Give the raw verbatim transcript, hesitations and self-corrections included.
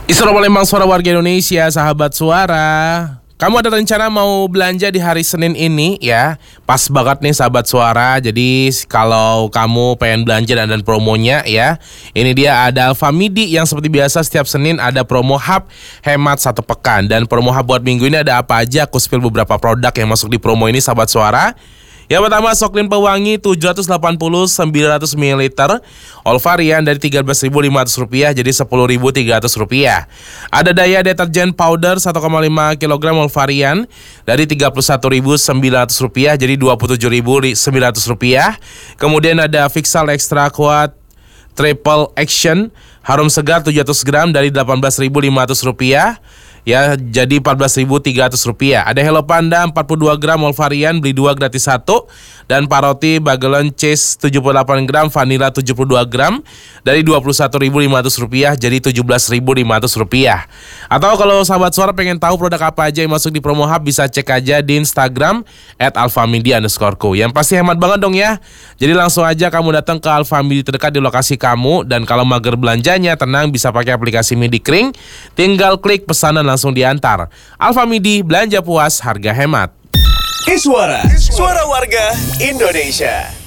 Isra Palembang, suara warga Indonesia, sahabat suara. Kamu ada rencana mau belanja di hari Senin ini ya? Pas banget nih sahabat suara. Jadi kalau kamu pengen belanja dan, dan promonya ya, ini dia ada Alfamidi yang seperti biasa setiap Senin ada promo hub hemat satu pekan. Dan promo hub buat minggu ini ada apa aja? Aku spill beberapa produk yang masuk di promo ini sahabat suara. Yang pertama, Soklin Pewangi tujuh ratus delapan puluh sembilan ratus mililiter, all varian dari tiga belas ribu lima ratus rupiah jadi sepuluh ribu tiga ratus rupiah. Ada Daya deterjen powder satu koma lima kilogram all varian dari tiga puluh satu ribu sembilan ratus rupiah jadi dua puluh tujuh ribu sembilan ratus rupiah. Kemudian ada Vixal Extra Quad Triple Action harum segar tujuh ratus gram dari delapan belas ribu lima ratus rupiah. Ya, jadi empat belas ribu tiga ratus rupiah. Ada Hello Panda empat puluh dua gram all varian, beli dua gratis satu. Dan Paroti Bagelon Cheese tujuh puluh delapan gram, Vanilla tujuh puluh dua gram dari dua puluh satu ribu lima ratus rupiah jadi tujuh belas ribu lima ratus rupiah. Atau kalau sahabat suara pengen tahu produk apa aja yang masuk di promo hub, bisa cek aja di Instagram at alfamidi underscore co. Yang pasti hemat banget dong ya. Jadi langsung aja kamu datang ke Alfamidi terdekat di lokasi kamu. Dan kalau mager belanjanya, tenang, bisa pakai aplikasi Midikring. Tinggal klik pesanan langsung diantar. Alfamidi, belanja puas, harga hemat. Iswara, suara warga Indonesia.